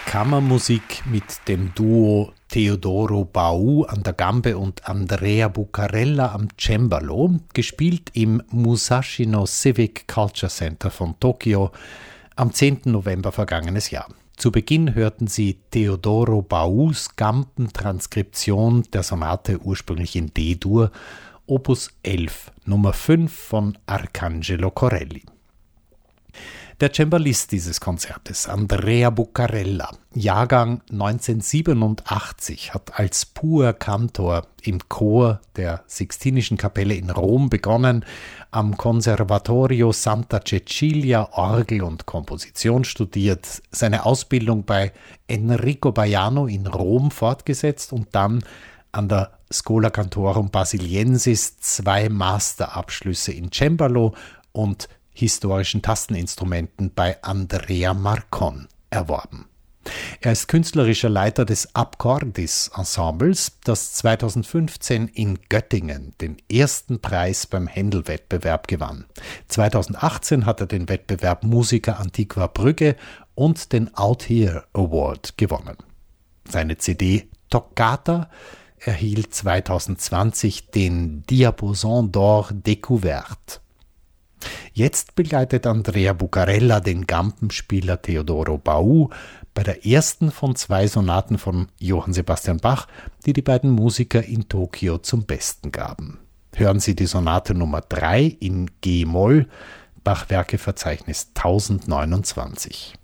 Kammermusik mit dem Duo Teodoro Bau an der Gambe und Andrea Bucarella am Cembalo, gespielt im Musashino Civic Culture Center von Tokio am 10. November vergangenes Jahr. Zu Beginn hörten Sie Teodoro Baus Gamben-Transkription der Sonate ursprünglich in D-Dur, Opus 11, Nummer 5 von Arcangelo Corelli. Der Cembalist dieses Konzertes, Andrea Bucarella, Jahrgang 1987, hat als Pur Cantor im Chor der Sixtinischen Kapelle in Rom begonnen, am Conservatorio Santa Cecilia Orgel und Komposition studiert, seine Ausbildung bei Enrico Baiano in Rom fortgesetzt und dann an der Schola Cantorum Basiliensis 2 Masterabschlüsse in Cembalo und historischen Tasteninstrumenten bei Andrea Marcon erworben. Er ist künstlerischer Leiter des Accordis-Ensembles, das 2015 in Göttingen den ersten Preis beim Händel-Wettbewerb gewann. 2018 hat er den Wettbewerb Musica Antiqua Brügge und den Out Here Award gewonnen. Seine CD Toccata erhielt 2020 den Diapason d'Or Découverte. Jetzt begleitet Andrea Bucarella den Gambenspieler Teodoro Bau bei der ersten von 2 Sonaten von Johann Sebastian Bach, die die beiden Musiker in Tokio zum Besten gaben. Hören Sie die Sonate Nummer 3 in G-Moll, Bach-Werkeverzeichnis 1029.